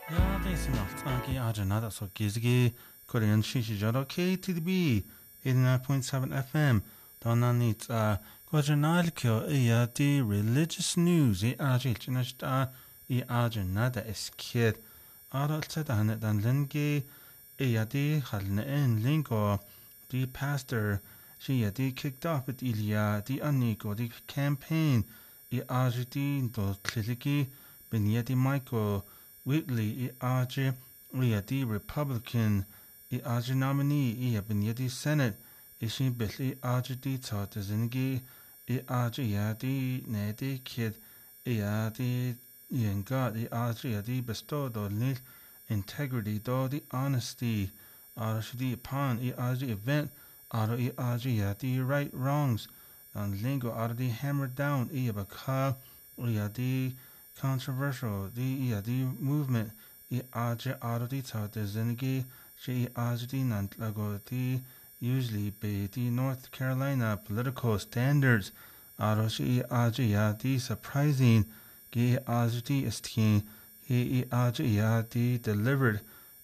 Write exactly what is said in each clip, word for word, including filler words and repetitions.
Ja, det är något. Anki Arjuna så gizgi Korean shishi jaro K T D B eighty-nine point seven F M. Donanit a Kojanal kyo iya di religious news i ajil chinashta i Arjuna da eskid. Ara tsada hanet dan lingi iya di halne en lingo di pastor she di kicked off at Ilya di aniko di campaign i ajiti do kliliki benyeti Michael Whitley i aje the Republican i aje nominee i benyeti Senate ishi bill i aje di tata zingi i aje ya di nedi kid i adi yenga i aje ya di bestow do nil integrity do di honesty ara shidi upon i aje event ara i aje ya di right wrongs and lingo ara di hammered down i abaka i di controversial the yeah, the movement i aje arodi ta de zenigi she ajdi nantlago the usually be the North Carolina political standards aro she aje ya the surprising ge ajdi istin he aje ya the delivered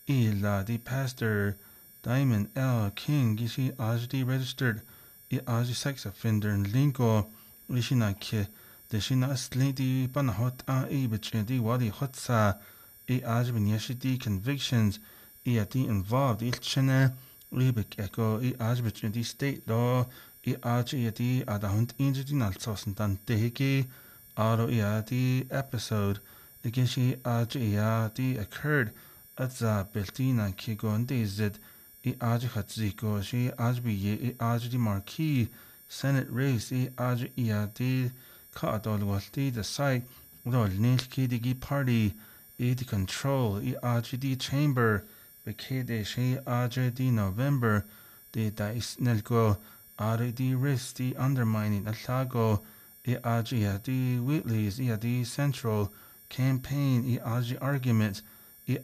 ila the pastor Diamond L. King she ajdi registered i aje sex offender in lingo ishina ke de shina aslidi panahot a e bichedi wadi hotsa e ajbin yashidi convictions e ati involved il chene ribik echo e ajbichedi state law e aj e ati adahunt injidi nalsosan dan dehiki aro e ati episode again she aj e ati occurred at za beltina kigon dezid e aj hatziko she ajbi ye e ajdi marquee Senate race e aj e ati Kaadol walti the site dol nilki digi party e di control e ajdi chamber bekede she ajdi November de dais nelgo ardi risk the undermining alago e ajdi Whitley's e di central campaign e ajdi arguments e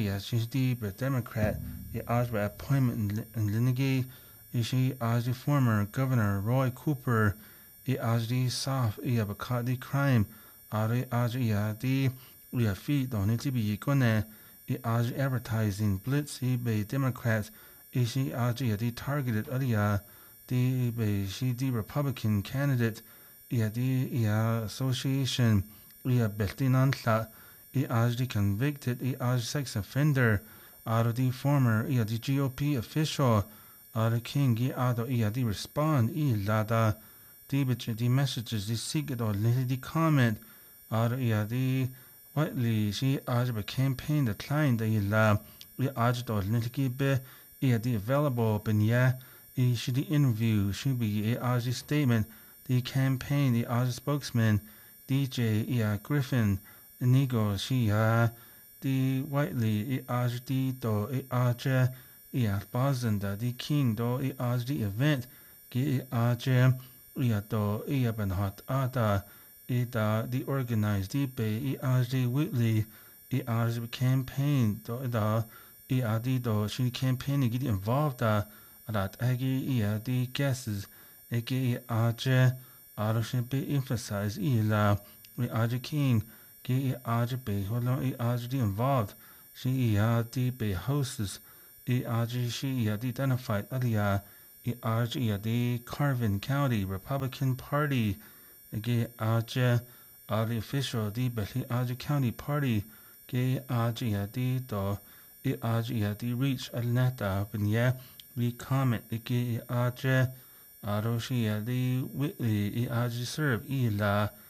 ajdi but Democrat e ajdi appointment in Linigi e she ajdi former Governor Roy Cooper e ajdi saf e abakadi crime are ajdi adi we are feet on it be kone e ajdi advertising blitz e be Democrats e she ajdi adi targeted adia the be she the Republican candidate e adi e association e beltinantla e ajdi convicted e ajdi sex offender are the former e adi G O P official are king e ado e adi respond e lada the the messages the secret or the comment or yeah the Whitley she ajba campaign the client the la we ajda or little be yeah the available but yeah e should the interview should be a aj statement the campaign the aj spokesman D J yeah Griffin the nego she uh the Whitley e aj the do e aj yeah bazanda the king do e aj the event ge aj ia do ia ben hot ada ida the organized the be e ajdi Whitley e aj campaign do da e adi do she campaign get involved da that agi ia the guesses agi aj aroshin be emphasize ila we aj king ge aj be holo e ajdi involved she ia the be hosts e aj she ia identified alia e aj the Carvin County Republican Party ge aj the official the Bethlehem aj County Party ge aj the do e aj the reach alneta bnya we comment ge aj aro she the Whitley e aj serve ila